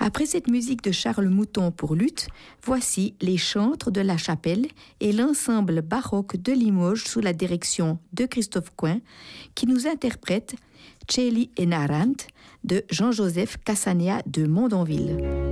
Après cette musique de Charles Mouton pour luth, voici les chantres de la Chapelle et l'ensemble baroque de Limoges sous la direction de Christophe Coin qui nous interprète Celi e Narant de Jean-Joseph Cassanea de Mondonville.